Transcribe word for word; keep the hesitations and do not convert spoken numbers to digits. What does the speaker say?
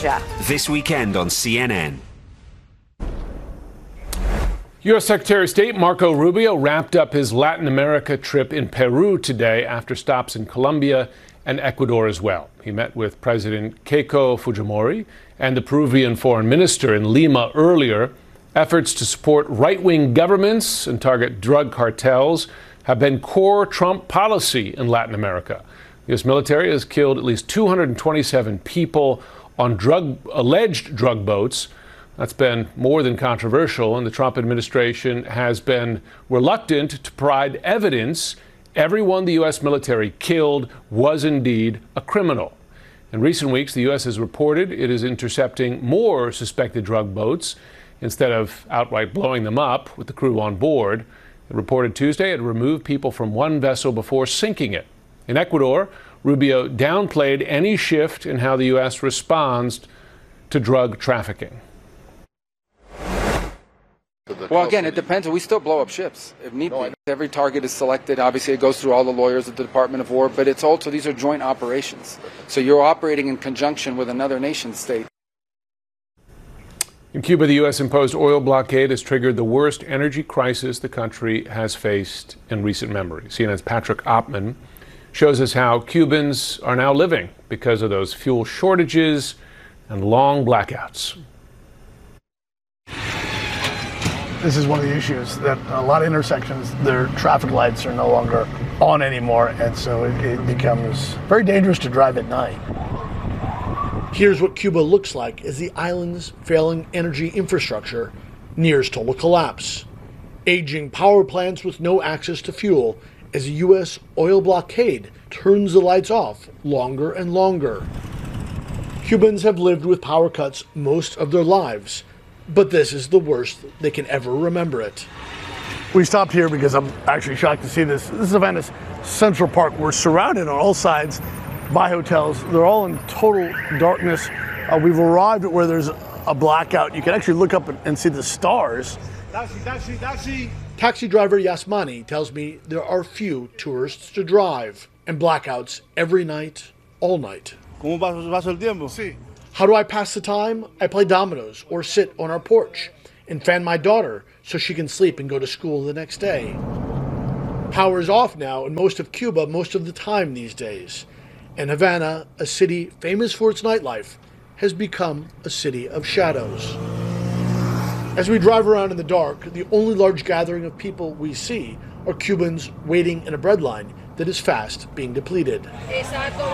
Asia. This weekend on C N N. U S Secretary of State Marco Rubio wrapped up his Latin America trip in Peru today after stops in Colombia and Ecuador as well. He met with President Keiko Fujimori and the Peruvian foreign minister in Lima earlier. Efforts to support right-wing governments and target drug cartels have been core Trump policy in Latin America. The U S military has killed at least two hundred twenty-seven people on drug, alleged drug boats. That's been more than controversial, and the Trump administration has been reluctant to provide evidence everyone the U S military killed was indeed a criminal. In recent weeks, the U S has reported it is intercepting more suspected drug boats instead of outright blowing them up with the crew on board. It reported Tuesday it removed people from one vessel before sinking it. In Ecuador, Rubio downplayed any shift in how the U S responds to drug trafficking. Well, again, it depends. We still blow up ships if need be. Every target is selected. Obviously, it goes through all the lawyers at the Department of War, but it's also, these are joint operations. So you're operating in conjunction with another nation state. In Cuba, the U S imposed oil blockade has triggered the worst energy crisis the country has faced in recent memory. C N N's Patrick Oppman shows us how Cubans are now living because of those fuel shortages and long blackouts. This is one of the issues, that a lot of intersections, their traffic lights are no longer on anymore, and so it, it becomes very dangerous to drive at night. Here's what Cuba looks like as the island's failing energy infrastructure nears total collapse. Aging power plants with no access to fuel as a U S oil blockade turns the lights off longer and longer. Cubans have lived with power cuts most of their lives, but this is the worst they can ever remember it. We stopped here because I'm actually shocked to see this. This is Havana's Central Park. We're surrounded on all sides by hotels. They're all in total darkness. Uh, we've arrived at where there's a blackout. You can actually look up and see the stars. Taxi, taxi, taxi. Taxi driver Yasmani tells me there are few tourists to drive and blackouts every night, all night. ¿Cómo pasa el tiempo? Sí. How do I pass the time? I play dominoes or sit on our porch and fan my daughter so she can sleep and go to school the next day. Power is off now in most of Cuba most of the time these days. And Havana, a city famous for its nightlife, has become a city of shadows. As we drive around in the dark, the only large gathering of people we see are Cubans waiting in a bread line that is fast being depleted.